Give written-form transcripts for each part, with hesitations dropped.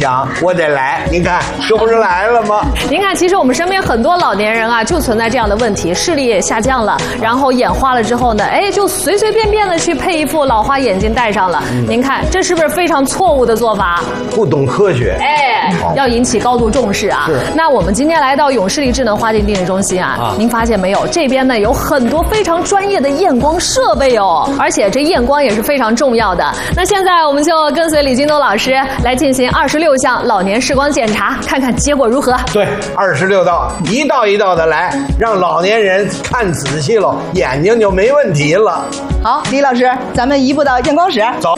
想我得来，您看这不是来了吗？ 您看，其实我们身边很多老年人啊，就存在这样的问题，视力也下降了，然后眼花了之后呢，就随随便便的去配一副老花眼镜戴上了。您看，这是不是非常错误的做法？ 不懂科学， 要引起高度重视啊！那我们今天来到永视力智能花镜定制中心啊，您发现没有？这边呢有很多非常专业的验光设备哦，而且这验光也是非常重要的。那现在我们就跟随李金东老师来进行26项老年视光检查，看看结果如何。 对，26道，一道一道的来，让老年人看仔细了，眼睛就没问题了。 好，李老师，咱们移步到验光室， 走。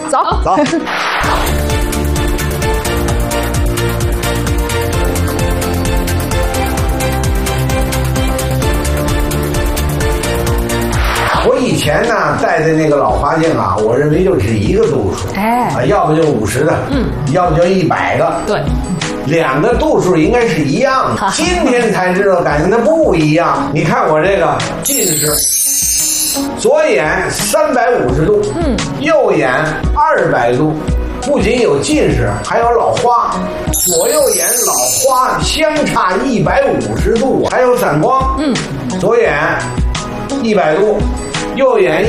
我以前呢戴的那个老花镜啊，我认为就只一个度数，要不就50的，要不就100个， 对 ，2个度数应该是一样的。今天才知道，感觉它不一样。你看我这个近视，左眼350度，右眼200度，不仅有近视，还有老花，左右眼老花相差150度，还有散光，左眼100度。右眼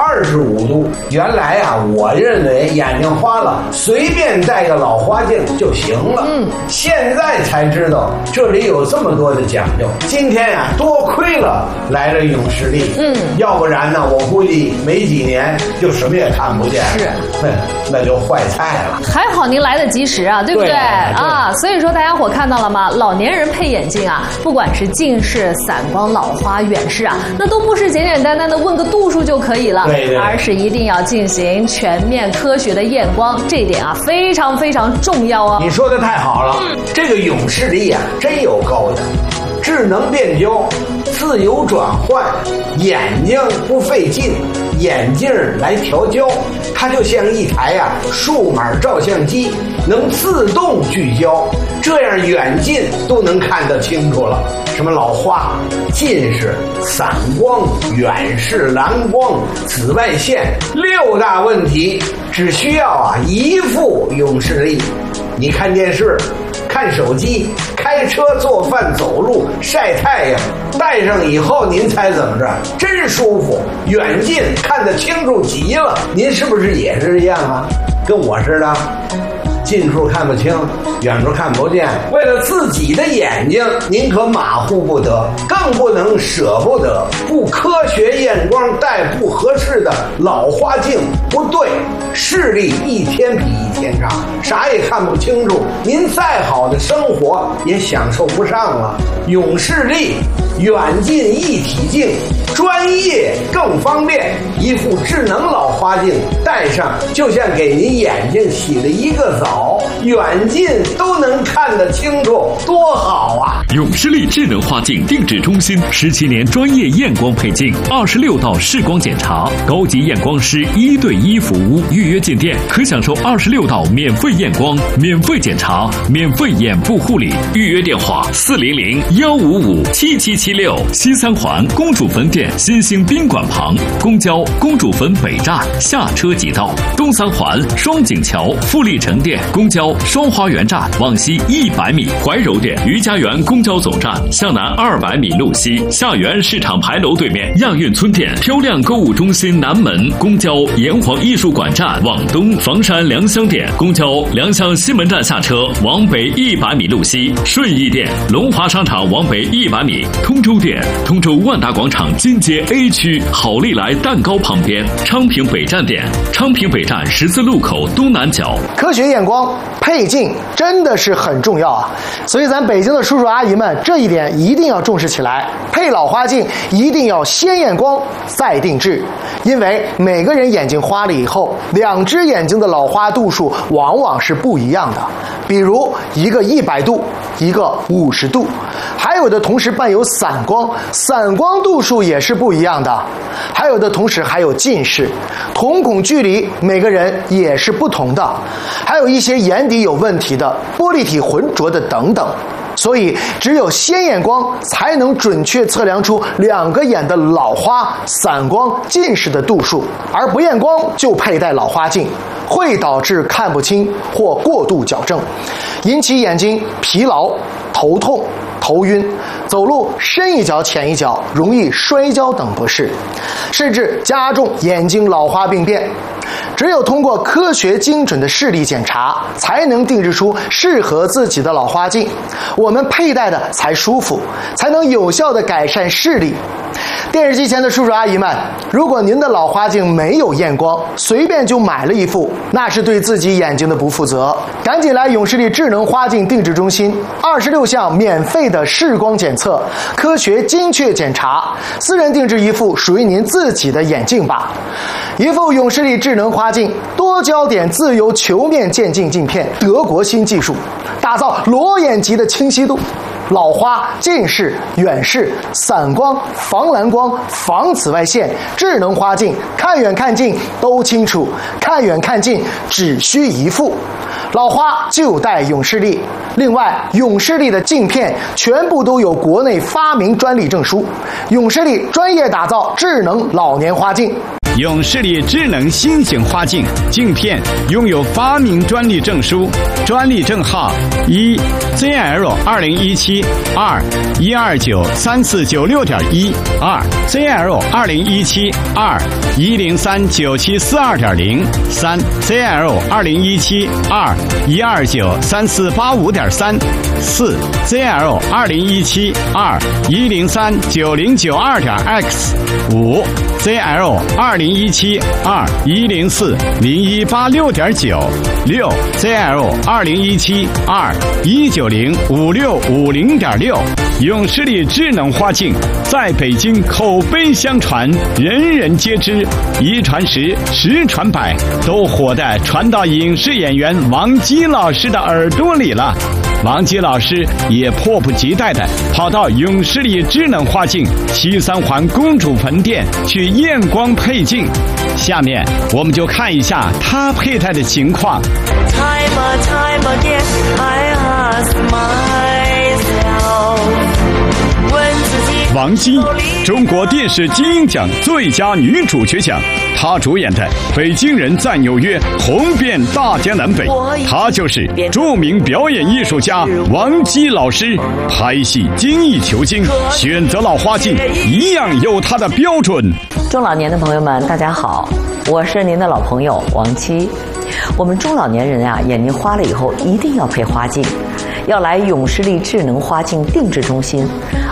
125度。原来啊，我认为眼睛花了，随便戴个老花镜就行了。现在才知道这里有这么多的讲究。今天呀，多亏了来了永视力。要不然呢，我估计没几年就什么也看不见。是，那就坏菜了。 还好您来得及时啊，对不对？啊，所以说大家伙看到了吗？老年人配眼镜啊，不管是近视、散光、老花、远视啊，那都不是简简单单的问个度数就可以了，而是一定要进行全面科学的验光，这一点啊非常非常重要哦。 你说的太好了，这个永视力啊真有高的，智能变焦，自由转换，眼睛不费劲，眼镜来调焦，它就像一台数码照相机，能自动聚焦，这样远近都能看得清楚了。什么老花、近视、散光、远视、蓝光、紫外线6大问题，只需要一副永视力。你看电视、看手机、开车、做饭、走路、晒太阳，戴上以后您猜怎么着？真舒服，远近看得清楚极了。您是不是也是这样啊？跟我似的，近处看不清，远处看不见，为了自己的眼睛，您可马虎不得，更不能舍不得。不科学验光戴不合适的老花镜不对，视力一天比一天差，啥也看不清楚，您再好的生活也享受不上了。永视力远近一体镜，专业更方便，一副智能老花镜戴上就像给您眼睛洗了一个澡，远近都能看得清楚，多好啊！ 永视力智能花镜定制中心17年专业验光配镜，26道视光检查，高级验光师1对1服务，预约进店可享受26道免费验光、免费检查、免费眼部护理。预约电话400-155-7776，西三环公主坟店新兴宾馆旁，公交公主坟北站下车即到；东三环双井桥富力城店公交双花园站往西100米，怀柔店余家园公交总站向南200米路西，下园市场牌楼对面亚运村店漂亮购物中心南门，公交炎黄艺术馆站往东，房山良乡店公交良乡西门站下车往北100米路西，顺义店龙华商场往北100米，通州店通州万达广场金街 A 区好利来蛋糕旁边，昌平北站店昌平北站十字路口东南角。 科学验光配镜真的是很重要啊，所以咱北京的叔叔阿姨们这一点一定要重视起来。配老花镜一定要先验光再定制，因为每个人眼睛花了以后，2只眼睛的老花度数往往是不一样的，比如一个100度，一个50度，还有的同时伴有散光，散光度数也是不一样的，还有的同时还有近视，瞳孔距离每个人也是不同的，还有一些眼底有问题的、玻璃体浑浊的等等。 所以只有鲜眼光才能准确测量出2个眼的老花、散光、近视的度数，而不验光就佩戴老花镜，会导致看不清或过度矫正，引起眼睛疲劳、头痛、头晕，走路深一脚浅一脚，容易摔跤等不适，甚至加重眼睛老花病变。只有通过科学精准的视力检查，才能定制出适合自己的老花镜，我们佩戴的才舒服，才能有效地改善视力。电视机前的叔叔阿姨们，如果您的老花镜没有验光，随便就买了一副，那是对自己眼睛的不负责。赶紧来永视力智能花镜定制中心，26项免费的视光检测，科学精确检查，私人定制一副属于您自己的眼镜吧。一副永视力智能花镜，多焦点自由球面渐进镜片，德国新技术，打造裸眼级的清晰度。老花、近视、远视、散光、防蓝光、防紫外线，智能花镜，看远看近都清楚，看远看近只需一副。老花就戴永视力。另外，永视力的镜片全部都有国内发明专利证书，永视力专业打造智能老年花镜。 永视力智能新型花镜镜片拥有发明专利证书，专利证号1 ZL2017 2 1293496.1 2 ZL2017 2 1039742.0 3 ZL2017 2 1293485.3 4 ZL2017 2 1039092.x 5 ZL2017 2 1040186.9 6 ZL2017 2 1905650.6。永视力智能花镜在北京口碑相传，人人皆知，一传十，十传百，都火的传到影视演员王姬老师的耳朵里了。王姬老师也迫不及待地跑到永视力智能花镜西三环公主坟店去验光配镜。下面我们就看一下他佩戴的情况。王姬，中国电视金鹰奖最佳女主角奖，她主演的《北京人在纽约》红遍大江南北。她就是著名表演艺术家王姬老师。拍戏精益求精，选择老花镜一样有她的标准。 中老年的朋友们，大家好，我是您的老朋友王姬。我们中老年人啊，眼睛花了以后一定要配花镜，要来永视力智能花镜定制中心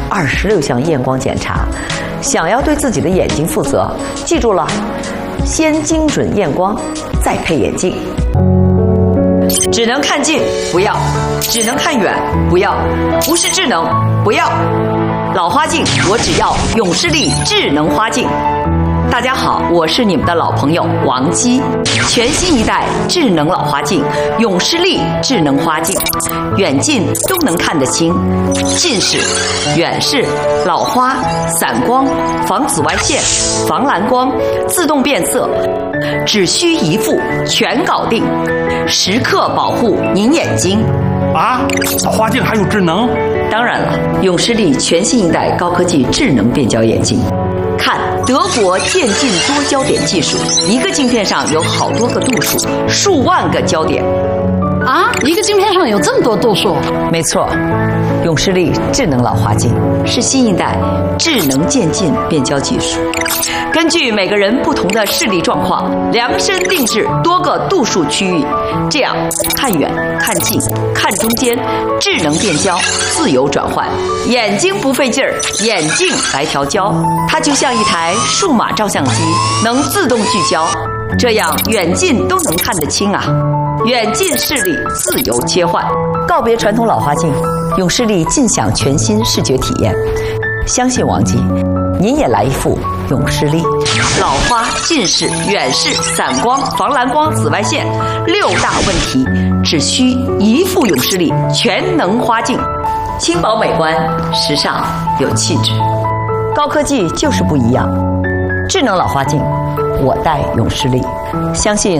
，26项验光检查。想要对自己的眼睛负责，记住了，先精准验光，再配眼镜。只能看近不要，只能看远不要，不是智能不要。老花镜我只要永视力智能花镜。大家好，我是你们的老朋友王姬。全新一代智能老花镜永视力智能花镜，远近都能看得清，近视、远视、老花、散光、防紫外线、防蓝光，自动变色，只需一副全搞定，时刻保护您眼睛。 啊，老花镜还有智能？ 当然了，永视力全新一代高科技智能变焦眼镜。看德国渐进多焦点技术，一个镜片上有好多个度数，数万个焦点。 啊，一个镜片上有这么多度数？ 没错，永视力智能老花镜是新一代智能渐进变焦技术，根据每个人不同的视力状况，量身定制多个度数区域，这样看远、看近、看中间，智能变焦，自由转换，眼睛不费劲儿，眼镜来调焦，它就像一台数码照相机，能自动聚焦，这样远近都能看得清啊。远近视力自由切换，告别传统老花镜，永视力尽享全新视觉体验。相信王姬，您也来一副永视力。老花、近视、远视、散光、防蓝光、紫外线6大问题，只需一副永视力全能花镜，轻薄美观，时尚有气质。高科技就是不一样。智能老花镜，我戴永视力，相信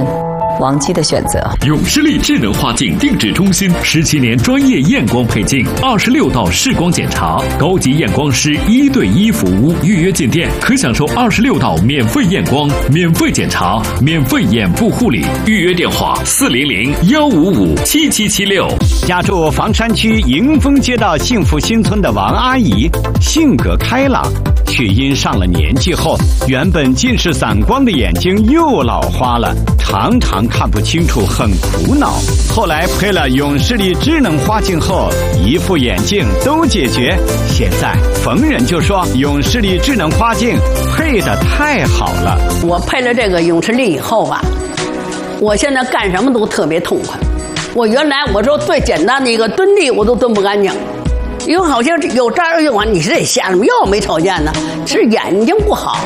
王姬的选择。 永视力智能花镜定制中心17年专业验光配镜，26道视光检查，高级验光师1对1服务。预约进店可享受26道免费验光、免费检查、免费眼部护理。预约电话400-155-7776。 家住房山区迎丰街道幸福新村的王阿姨，性格开朗，却因上了年纪后，原本近视散光的眼睛又老花了，常常看不清楚，很苦恼。后来配了永视力智能花镜后，一副眼镜都解决。现在逢人就说永视力智能花镜配得太好了。 我配了这个永视力以后吧，我现在干什么都特别痛快。我原来我说最简单的一个蹲地我都蹲不干净，因为好像有这儿用完，你是得瞎什么又没瞅见呢？是眼睛不好。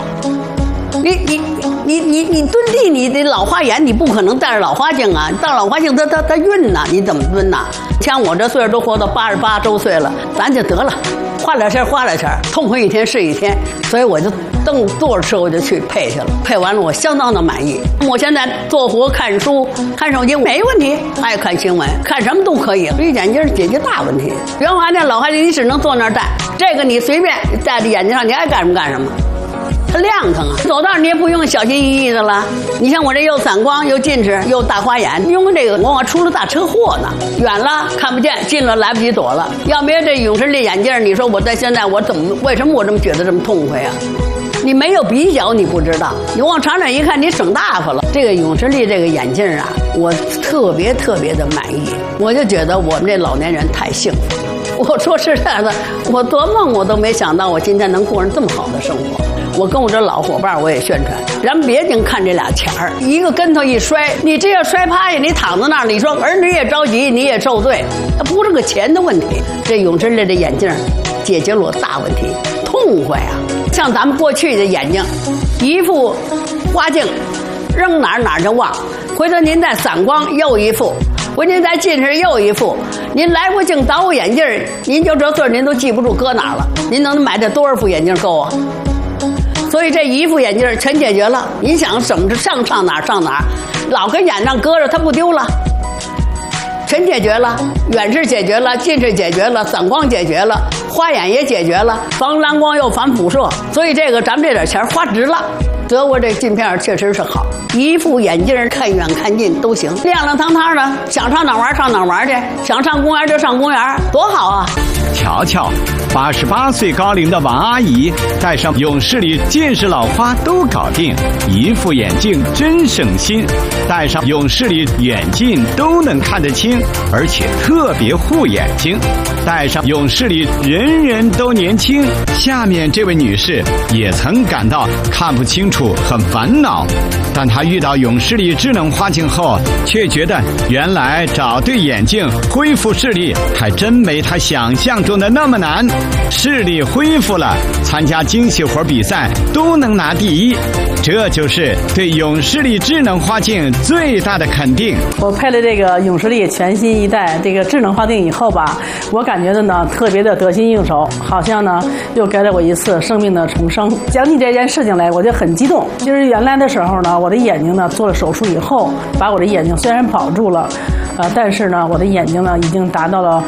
你蹲地，你得老花眼，你不可能戴着老花镜啊！戴老花镜它晕呐，你怎么蹲呐？像我这岁数都活到88周岁了，咱就得了，花点钱，痛快一天是一天。所以我就蹬坐着车我就去配去了，配完了我相当的满意。我现在做活、看书、看手机没问题，爱看新闻，看什么都可以。这眼镜解决大问题。原来那老花镜你只能坐那儿戴，这个你随便戴在眼睛上，你爱干什么干什么。它亮堂啊，走道你也不用小心翼翼的了。你像我这又散光又近视又大花眼，因为这个我出了大车祸呢，远了看不见，近了来不及躲了。要没有这永视力眼镜，你说我在现在我为什么我这么觉得这么痛快啊？你没有比较你不知道，你往长远一看你省大发了。这个永视力这个眼镜啊，我特别的满意，我就觉得我们这老年人太幸福了。我说实在的，我做梦我都没想到我今天能过上这么好的生活。我跟我这老伙伴我也宣传，咱别净看这俩钱儿，一个跟头一摔，你这要摔趴下，你躺在那儿，你说儿女也着急，你也受罪，它不是个钱的问题。这永视力的眼镜解决了我大问题，痛快啊！像咱们过去的眼睛，一副花镜扔哪儿就忘，回头您再散光又一副，回您再近视又一副，您来回镜倒眼镜，您就这岁您都记不住搁哪儿了，您能买这多少副眼镜够啊？所以这一副眼镜全解决了，你想怎么上哪儿，老跟眼上搁着它不丢了，全解决了，远视解决了，近视解决了，散光解决了，花眼也解决了，防蓝光又防辐射，所以这个咱们这点钱花值了。德国这镜片确实是好，一副眼镜看远看近都行，亮堂堂的，想上哪玩上哪玩去，想上公园就上公园，多好啊！ 瞧瞧，88岁高龄的王阿姨戴上永视力近视老花都搞定，一副眼镜真省心，戴上永视力远近都能看得清，而且特别护眼睛。戴上永视力人人都年轻。下面这位女士也曾感到看不清楚很烦恼，但她遇到永视力智能花镜后，却觉得原来找对眼镜恢复视力还真没她想象中的那么难。视力恢复了，参加精细活比赛都能拿第一，这就是对永视力智能花镜最大的肯定。 我配了这个永视力全新一代这个智能花镜以后吧，我感觉的呢特别的得心应手，好像呢又给了我一次生命的重生。讲起这件事情来，我就很激动。就是原来的时候呢，我的眼睛呢做了手术以后，把我的眼睛虽然保住了，但是呢我的眼睛呢已经达到了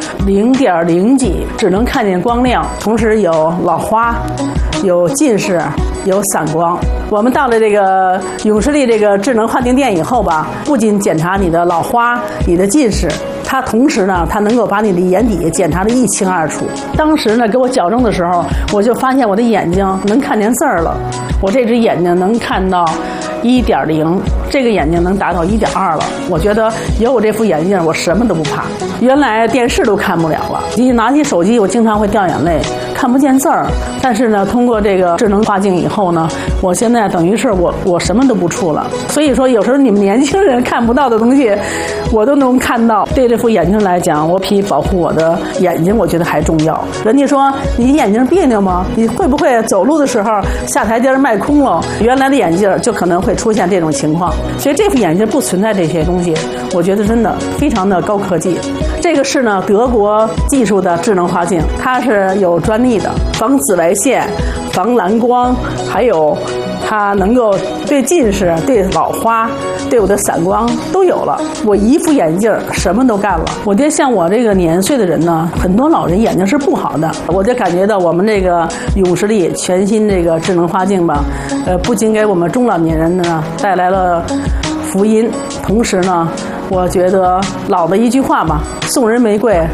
0.0几，只能看见光亮，同时有老花，有近视，有散光。我们到了这个永视力这个智能花镜店以后吧，不仅检查你的老花、你的近视，它同时呢，它能够把你的眼底检查得一清二楚。当时呢，给我矫正的时候，我就发现我的眼睛能看见字儿了。我这只眼睛能看到1.0，这个眼睛能达到1.2了。我觉得有我这副眼镜，我什么都不怕。原来电视都看不了了，一拿起手机，我经常会掉眼泪，看不见字儿。但是呢，通过这个智能花镜以后呢，我现在等于是我什么都不触了。所以说，有时候你们年轻人看不到的东西，我都能看到。对这副眼镜来讲，我比保护我的眼睛，我觉得还重要。人家说你眼睛别扭吗？你会不会走路的时候下台阶迈空了？原来的眼镜就可能会出现这种情况。所以这副眼镜不存在这些东西，我觉得真的非常的高科技。这个是呢德国技术的智能花镜，它是有专利的，防紫外线、防蓝光，还有它能够对近视、对老花、对我的散光都有了。我一副眼镜什么都干了。我觉得像我这个年岁的人呢，很多老人眼睛是不好的。我就感觉到我们这个永视力全新这个智能花镜吧，不仅给我们中老年人呢带来了福音，同时呢，我觉得老的一句话吧，送人玫瑰